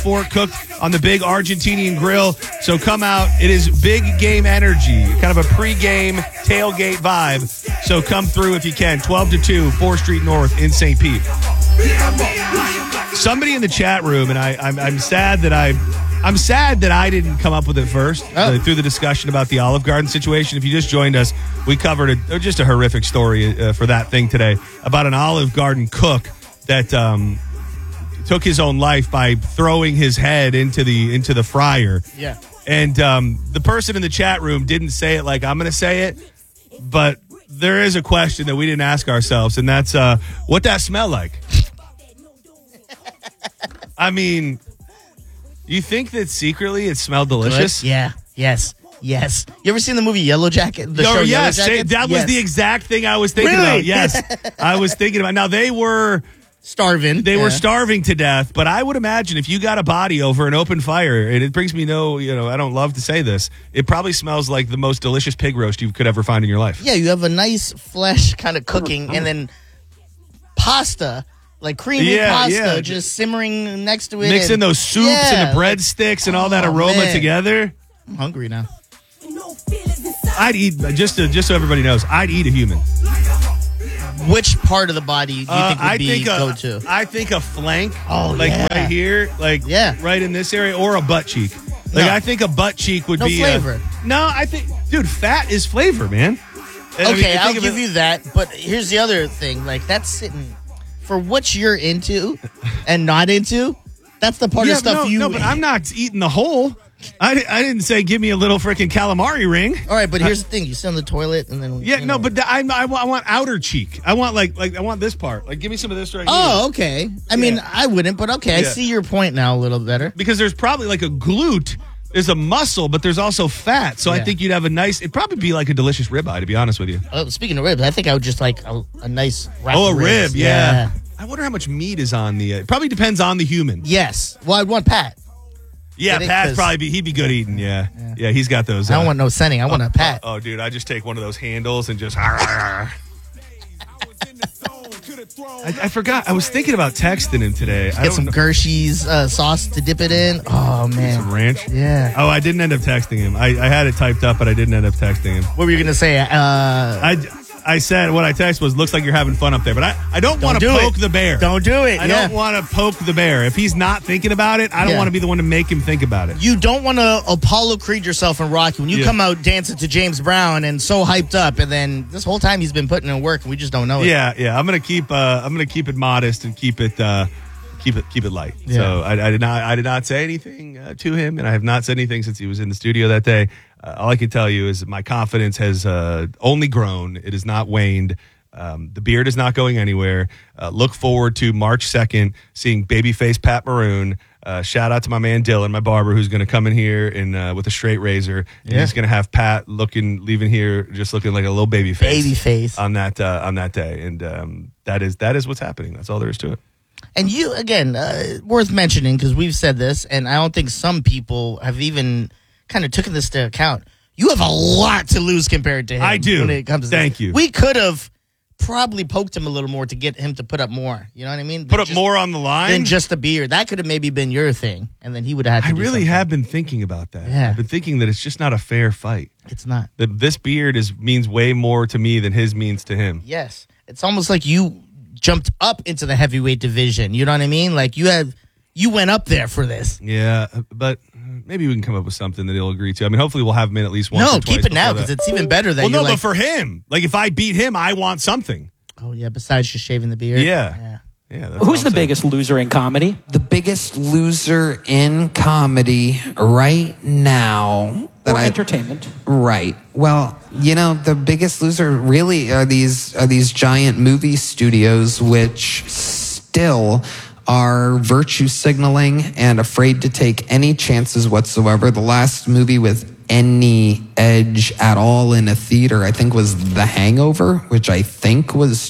fork cooked on the big Argentinian grill. So come out. It is big game energy, kind of a pre-game tailgate vibe. So come through if you can. 12 to 2, 4th Street North in St. Pete. Somebody in the chat room, and I'm sad that I didn't come up with it first through the discussion about the Olive Garden situation. If you just joined us, we covered just a horrific story for that thing today about an Olive Garden cook that took his own life by throwing his head into the fryer. Yeah. And the person in the chat room didn't say it like I'm going to say it, but there is a question that we didn't ask ourselves, and that's what that smell like. I mean, you think that secretly it smelled delicious? Good? Yeah. Yes. You ever seen the movie Yellow Jacket? The show yes. Yellow Jacket? That was the exact thing I was thinking about. Yes. I was thinking about. Now, they were starving. They were starving to death, but I would imagine if you got a body over an open fire, and it brings me I don't love to say this, it probably smells like the most delicious pig roast you could ever find in your life. Yeah, you have a nice flesh kind of cooking, and then pasta. Like creamy pasta, just simmering next to it. Mixing those soups and the breadsticks and all that aroma together. I'm hungry now. I'd eat, just so everybody knows, I'd eat a human. Which part of the body do you think would be go-to? I think a flank. Oh, right here. Right in this area. Or a butt cheek. I think a butt cheek would be... No flavor. I think... Dude, fat is flavor, man. Okay, I'll give you that. But here's the other thing. That's sitting... For what you're into and not into, that's the part of stuff you... No, but I'm not eating the whole. I didn't say give me a little freaking calamari ring. All right, but here's the thing. You sit on the toilet and then... but I want outer cheek. I want I want this part. Give me some of this right here. Oh, okay. I mean, I wouldn't, but okay. I see your point now a little better. Because there's probably a glute. There's a muscle, but there's also fat. So I think you'd have it'd probably be like a delicious ribeye, to be honest with you. Oh, speaking of ribs, I think I would just like a nice wrap a of ribs. Rib, yeah. I wonder how much meat is on the... it probably depends on the human. Yes. Well, I'd want Pat. Yeah, Pat's he'd be good eating, yeah. Yeah, he's got those... I don't want no sending. I want a Pat. Oh, dude, I just take one of those handles and just... I forgot. I was thinking about texting him today. Get some Gershie's sauce to dip it in. Oh, man. Some ranch? Yeah. Oh, I didn't end up texting him. I had it typed up, but I didn't end up texting him. What were you going to say? I said what I texted was, looks like you're having fun up there. But I don't want to poke the bear. Don't do it. I don't want to poke the bear. If he's not thinking about it, I don't want to be the one to make him think about it. You don't want to Apollo Creed yourself in Rocky when you come out dancing to James Brown and so hyped up, and then this whole time he's been putting in work and we just don't know it. Yeah. I'm gonna keep it modest and keep it light. Yeah. So I did not say anything to him, and I have not said anything since he was in the studio that day. All I can tell you is my confidence has only grown. It has not waned. The beard is not going anywhere. Look forward to March 2nd, seeing babyface Pat Maroon. Shout out to my man Dylan, my barber, who's going to come in here and with a straight razor. And he's going to have Pat leaving here just looking like a little babyface on that day. And that is what's happening. That's all there is to it. And you, again, worth mentioning, because we've said this, and I don't think some people have even kind of taken this to account. You have a lot to lose compared to him. I do. When it comes to Thank you. We could have probably poked him a little more to get him to put up more. You know what I mean? Put up more on the line? Than just the beard. That could have maybe been your thing, and then he would have had to do something. have been thinking about that. Yeah. I've been thinking that it's just not a fair fight. It's not. That this beard means way more to me than his means to him. Yes. It's almost like you jumped up into the heavyweight division. You know what I mean? Like you went up there for this. Yeah, but maybe we can come up with something that he'll agree to. I mean, hopefully we'll have him in at least once or twice. No, keep it now, because it's even better that but for him. Like, if I beat him, I want something. Oh, yeah, besides just shaving the beard. Yeah. Who's the biggest loser in comedy? The biggest loser in comedy right now. Entertainment. Right. Well, the biggest loser really are these giant movie studios, which still are virtue signaling and afraid to take any chances whatsoever. The last movie with any edge at all in a theater, I think, was The Hangover, which I think was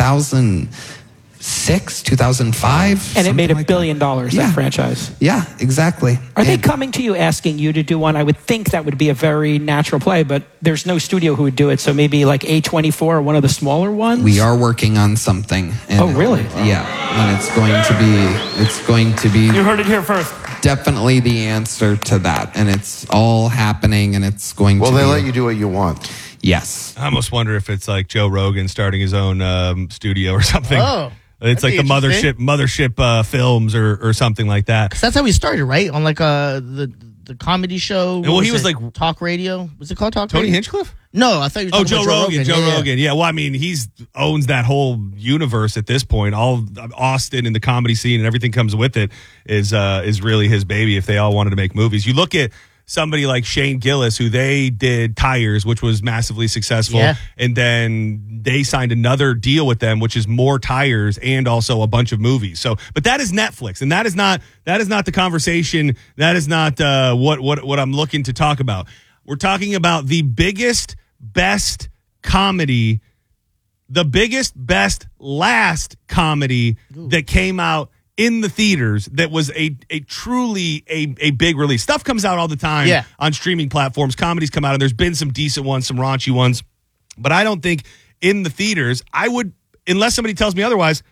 2006, 2005. And it made $1 billion, that franchise. Yeah, exactly. Are they coming to you asking you to do one? I would think that would be a very natural play, but there's no studio who would do it. So maybe like A24 or one of the smaller ones? We are working on something. Oh, really? Yeah. And it's going to be... You heard it here first. definitely the answer to that, and it's all happening, and it's going to. Well, they be, let you do what you want. Yes. I almost wonder if it's like Joe Rogan starting his own studio or something. Oh, it's like that'd the be interesting. mothership films or something like that. 'Cause that's how he started, right? On like the comedy show. Well, What he was it? like- talk radio. Was it called talk Tony radio? Hinchcliffe? No, I thought you were Oh, talking Joe about Rogan. Joe Rogan. Yeah. Well, I mean, he's owns that whole universe at this point. All Austin and the comedy scene and everything comes with it is really his baby. If they all wanted to make movies, you look at somebody like Shane Gillis, who they did Tires, which was massively successful, Yeah. and then they signed another deal with them, which is more Tires and also a bunch of movies. So, but that is Netflix, and that is not the conversation. That is not what I'm looking to talk about. We're talking about the biggest, best comedy, the biggest, best last comedy that came out in the theaters that was a truly a big release. Stuff comes out all the time on streaming platforms. Comedies come out, and there's been some decent ones, some raunchy ones. But I don't think in the theaters, I would, unless somebody tells me otherwise,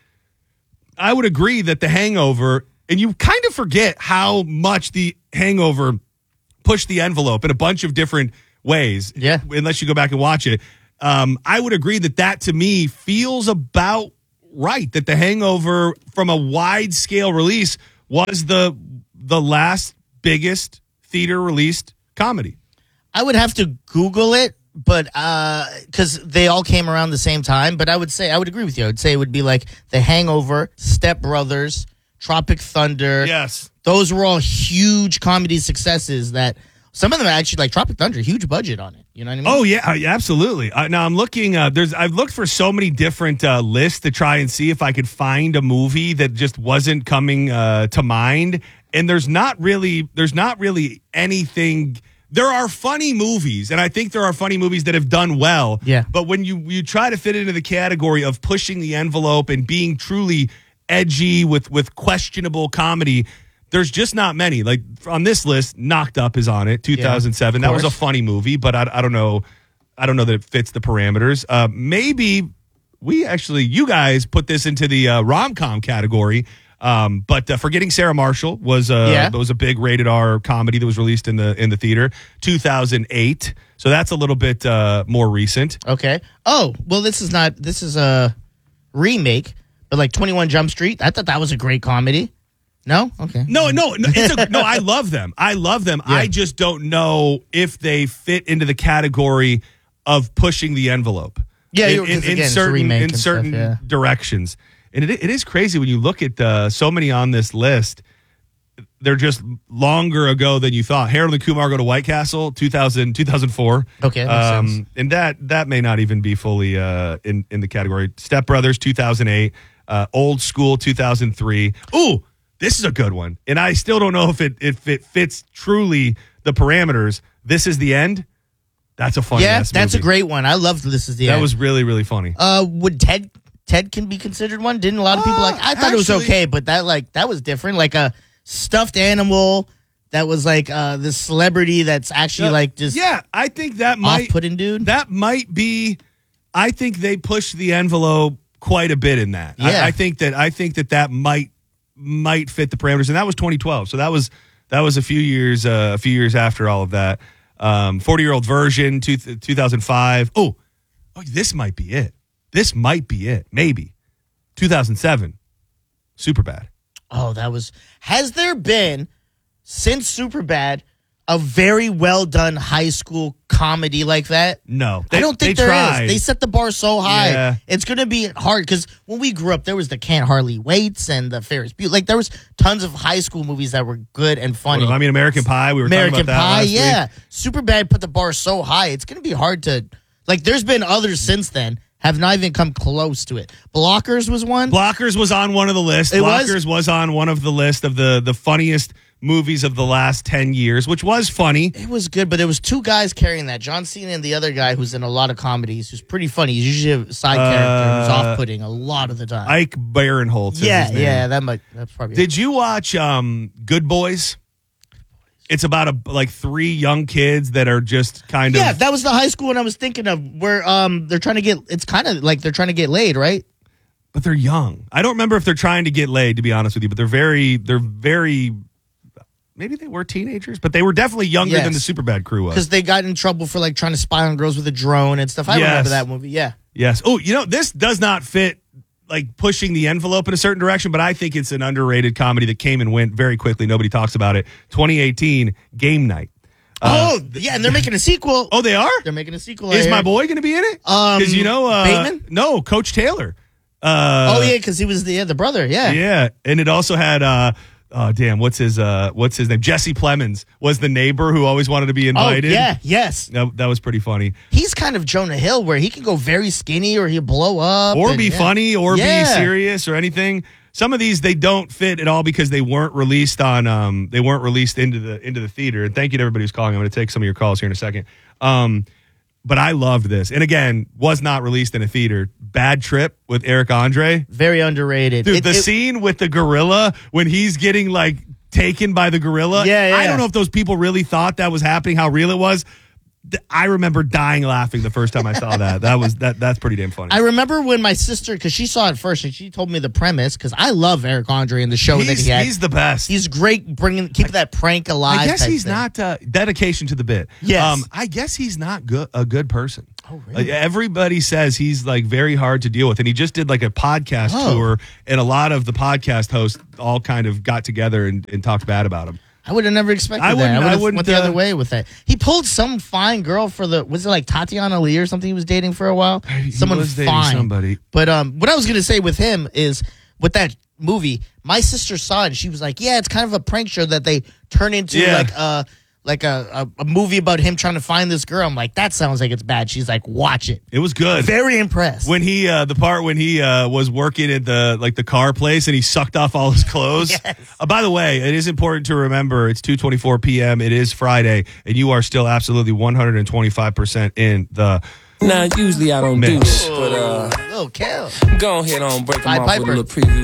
I would agree that The Hangover, and you kind of forget how much The Hangover pushed the envelope in a bunch of different ways. Yeah. Unless you go back and watch it. I would agree that to me feels about right, that The Hangover from a wide scale release was the last biggest theater released comedy. I would have to Google it, but because they all came around the same time. But I would agree with you. I would say it would be like The Hangover, Step Brothers, Tropic Thunder. Yes. Those were all huge comedy successes that some of them actually, like Tropic Thunder, huge budget on it. You know what I mean? Oh yeah, absolutely. Now I'm looking. I've looked for so many different lists to try and see if I could find a movie that just wasn't coming to mind. And there's not really anything. There are funny movies, and I think there are funny movies that have done well. Yeah. But when you try to fit it into the category of pushing the envelope and being truly edgy with questionable comedy, there's just not many. Like on this list, Knocked Up is on it, 2007. That was a funny movie, but I don't know. I don't know that it fits the parameters. Maybe you guys put this into the rom-com category. But Forgetting Sarah Marshall was a big rated R comedy that was released in the theater, 2008. So that's a little bit more recent. Okay. Oh, well, this is a remake, but like 21 Jump Street. I thought that was a great comedy. No? Okay. No. I love them. Yeah. I just don't know if they fit into the category of pushing the envelope. Yeah, in certain directions. And it is crazy when you look at so many on this list. They're just longer ago than you thought. Harold and Kumar Go to White Castle, 2004. Okay, that makes sense. And that may not even be fully in the category. Step Brothers, 2008. Old School, 2003. Ooh, this is a good one. And I still don't know if it fits truly the parameters. This Is the End. That's a funny ass that's movie. a great one. I loved This Is the End. That was really, really funny. Would Ted can be considered one? Didn't a lot of people I thought it was okay, but that was different. Like a stuffed animal that was like this celebrity that's actually like just I think that might off-putting dude. That might be. I think they pushed the envelope quite a bit in that. Yeah. I think that might fit the parameters, and that was 2012. So that was a few years after all of that. 40-Year-Old Version, 2005. Oh, this might be it. This might be it. Maybe 2007. Superbad. Oh, has there been since Superbad a very well done high school comedy like that? No, I don't think there tried. is. They set the bar so high. Yeah. It's going to be hard because when we grew up, there was the Can't Hardly Waits and the Ferris Bueller. Like there was tons of high school movies that were good and funny. I mean, American Pie. We were American talking about that Pie, last yeah. week. Superbad put the bar so high. It's going to be hard to like. There's been others since then. Have not even come close to it. Blockers was one. Blockers was on one of the lists. Blockers was on one of the list of the funniest movies of the last 10 years, which was funny. It was good, but there was two guys carrying that. John Cena and the other guy who's in a lot of comedies, who's pretty funny. He's usually a side character who's off-putting a lot of the time. Ike Barinholtz. Yeah, that's probably Did you watch Good Boys? It's about like three young kids that are just kind of. Yeah, that was the high school one I was thinking of where they're trying to get. It's kind of like they're trying to get laid, right? But they're young. I don't remember if they're trying to get laid, to be honest with you. But they're very maybe they were teenagers, but they were definitely younger Yes. than the Superbad crew was. Because they got in trouble for like trying to spy on girls with a drone and stuff. I Yes. remember that movie. Yeah. Yes. Oh, this does not fit like pushing the envelope in a certain direction, but I think it's an underrated comedy that came and went very quickly. Nobody talks about it. 2018, Game Night. Yeah, and they're making a sequel. Oh, they are? They're making a sequel. Is I my heard. boy going to be in it? Because Bateman? No, Coach Taylor. Oh yeah, because he was the brother. Yeah. Yeah, and it also had what's his name? Jesse Plemons was the neighbor who always wanted to be Oh invited. yeah. Yes. That was pretty funny. He's kind of Jonah Hill, where he can go very skinny, or he'll blow up, Or and, be yeah. funny, or be Yeah. serious, or anything. Some of these they don't fit at all because they weren't released on into the theater. And thank you to everybody who's calling. I'm going to take some of your calls here in a second. But I loved this, and again, was not released in a theater. Bad Trip with Eric Andre. Very underrated. Dude, the scene with the gorilla when he's getting like taken by the gorilla. Yeah. I don't know if those people really thought that was happening, how real it was. I remember dying laughing the first time I saw that. That's pretty damn funny. I remember when my sister, because she saw it first, and she told me the premise, because I love Eric Andre and the show that he had. He's the best. He's great keeping that prank alive. I guess type he's thing. not dedication to the bit. Yes. I guess he's not a good person. Oh, really? Everybody says he's like very hard to deal with, and he just did like a podcast tour, and a lot of the podcast hosts all kind of got together and talked bad about him. I would have never expected I that. wouldn't- I would I have wouldn't, went the other way with that. He pulled some fine girl for was it like Tatiana Lee or something he was dating for a while? Someone was dating fine. somebody. But what I was going to say with him is with that movie, my sister saw it and she was like, yeah, it's kind of a prank show that they turn into like a movie about him trying to find this girl. I'm like, that sounds like it's bad. She's like, watch it. It was good. Very impressed. When he the part when he was working at the car place and he sucked off all his clothes. Yes. By the way, it is important to remember it's 2:24 p.m. It is Friday, and you are still absolutely 125% in the. Now, usually I don't do Mix. this, but Little Kel. go ahead on break them Pied off with a Piper. little preview.